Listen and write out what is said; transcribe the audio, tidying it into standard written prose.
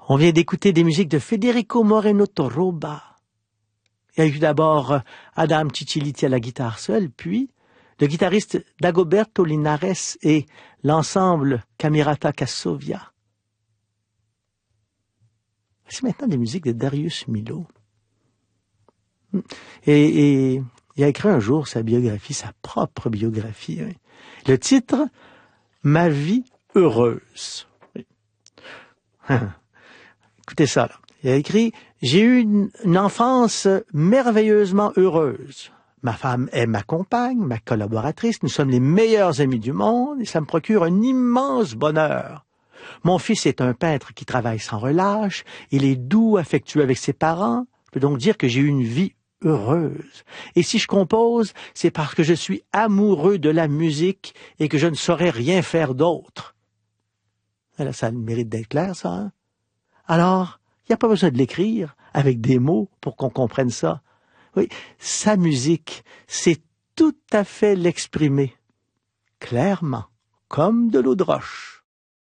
On vient d'écouter des musiques de Federico Moreno Torroba. Il y a eu d'abord Adam Ciciliti à la guitare seule, puis le guitariste Dagoberto Linares et l'ensemble Camerata Cassovia. C'est maintenant des musiques de Darius Milhaud. Et il a écrit un jour sa biographie, sa propre biographie. Hein. Le titre, Ma vie heureuse. Écoutez ça, là. Il a écrit « J'ai eu une enfance merveilleusement heureuse. Ma femme est ma compagne, ma collaboratrice. Nous sommes les meilleurs amis du monde et ça me procure un immense bonheur. Mon fils est un peintre qui travaille sans relâche. Il est doux, affectueux avec ses parents. Je peux donc dire que j'ai eu une vie heureuse. Et si je compose, c'est parce que je suis amoureux de la musique et que je ne saurais rien faire d'autre. » Alors, ça a le mérite d'être clair, ça, hein? Alors, il n'y a pas besoin de l'écrire avec des mots pour qu'on comprenne ça. Oui, sa musique, c'est tout à fait l'exprimer, clairement, comme de l'eau de roche.